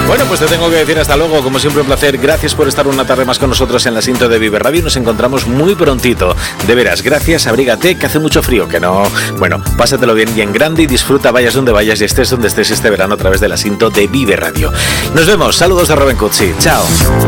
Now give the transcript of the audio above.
Bueno, pues te tengo que decir hasta luego. Como siempre, un placer. Gracias por estar una tarde más con nosotros en la Sinto de Vive Radio. Nos encontramos muy prontito. De veras, gracias. Abrígate, que hace mucho frío, que no. Bueno, pásatelo bien y en grande y disfruta, vayas donde vayas y estés donde estés este verano a través de la Sinto de Vive Radio. Nos vemos. Saludos de Rubén Cutsi. Chao.